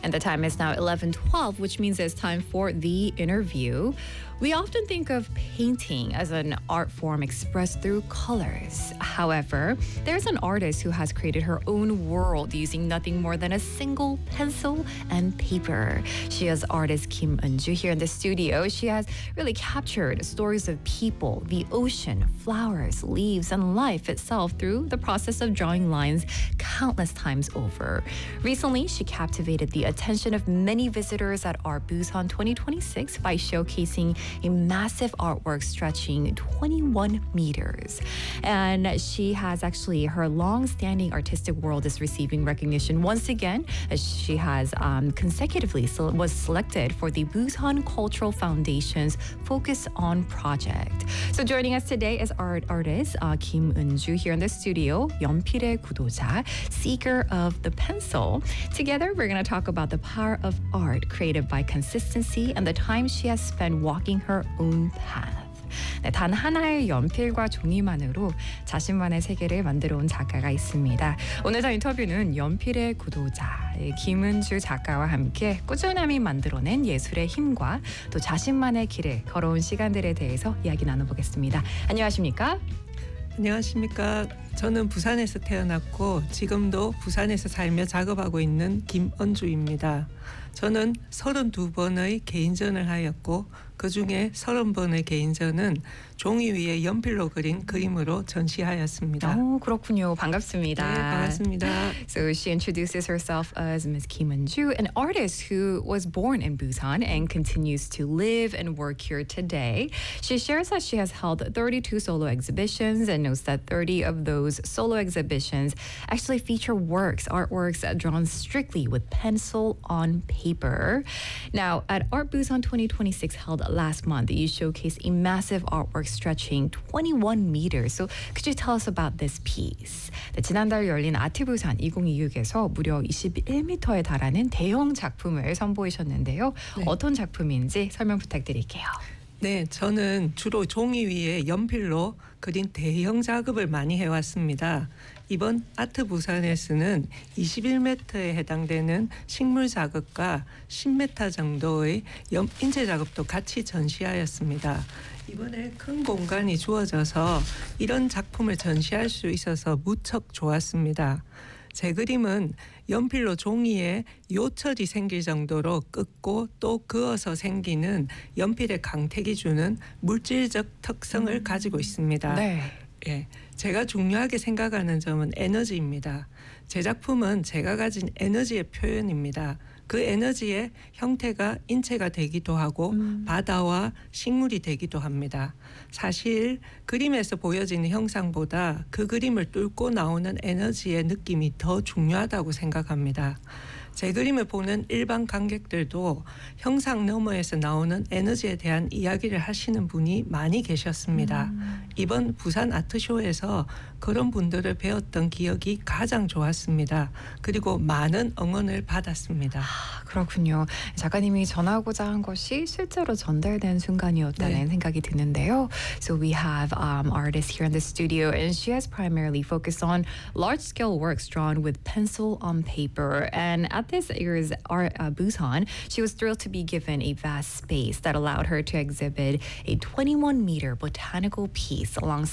And the time is now 11:12, which means it's time for the interview. We often think of painting as an art form expressed through colors. However, there's an artist who has created her own world using nothing more than a single pencil and paper. She is artist Kim Eun-ju here in the studio. She has really captured stories of people, the ocean, flowers, leaves, and life itself through the process of drawing lines countless times over. Recently, she captivated the attention of many visitors at Art Busan 2026 by showcasing a massive artwork stretching 21 meters. And she has actually, her long-standing artistic world is receiving recognition once again, as she has consecutively was selected for the Busan Cultural Foundation's Focus On project. So joining us today is art artist Kim Eun-ju here in the studio, 연필의 구도자, seeker of the pencil. Together, we're going to talk about the power of art created by consistency and the time she has spent walking her own path. 네, 단 하나의 연필과 종이만으로 자신만의 세계를 만들어 온 작가가 있습니다. 오늘 저 인터뷰는 연필의 구도자 김은주 작가와 함께 꾸준함이 만들어낸 예술의 힘과 또 자신만의 길을 걸어온 시간들에 대해서 이야기 나눠보겠습니다. 안녕하십니까? 안녕하십니까. 저는 부산에서 태어났고 지금도 부산에서 살며 작업하고 있는 김은주입니다. 저는 32번의 개인전을 하였고 그중에 30번의 개인전은 종이 위에 연필로 그린 그림으로 전시하였습니다. 그렇군요. 반갑습니다. 네, 반갑습니다. So she introduces herself as Ms. Kim Eun-ju, an artist who was born in Busan and continues to live and work here today. She shares that she has held 32 solo exhibitions and notes that 30 of those solo exhibitions actually feature artworks drawn strictly with pencil on paper. Now, at Art Busan 2026 held last month, you showcased a massive artwork stretching 21 meters. So could you tell us about this piece? 네, 지난달 열린 아트부산 2026에서 무려 21m에 달하는 대형 작품을 선보이셨는데요. 네. 어떤 작품인지 설명 부탁드릴게요. 네, 저는 주로 종이 위에 연필로 그린 대형 작업을 많이 해왔습니다. 이번 아트 부산에서는 21m에 해당되는 식물 작업과 10m 정도의 인체 작업도 같이 전시하였습니다. 이번에 큰 공간이 주어져서 이런 작품을 전시할 수 있어서 무척 좋았습니다. 제 그림은 연필로 종이에 요철이 생길 정도로 긋고 또 그어서 생기는 연필의 강택이 주는 물질적 특성을 가지고 있습니다. 네. 예, 제가 중요하게 생각하는 점은 에너지입니다. 제 작품은 제가 가진 에너지의 표현입니다. 그 에너지의 형태가 인체가 되기도 하고 바다와 식물이 되기도 합니다. 사실 그림에서 보여지는 형상보다 그 그림을 뚫고 나오는 에너지의 느낌이 더 중요하다고 생각합니다. 제 그림을 보는 일반 관객들도 형상 너머에서 나오는 에너지에 대한 이야기를 하시는 분이 많이 계셨습니다. 이번 부산 아트쇼에서 그런 분들을 배웠던 기억이 가장 좋았습니다. 그리고 많은 응원을 받았습니다. 그렇군요. 작가님이 전하고자 한 것이 실제로 전달된 순간이었다는 생각이 드는데요. So we have artists here in the studio and she has primarily focused on large-scale works drawn with pencil on paper. And at this year's Art Busan, she was thrilled to be given a vast space that allowed her to exhibit a 21-meter botanical piece alongside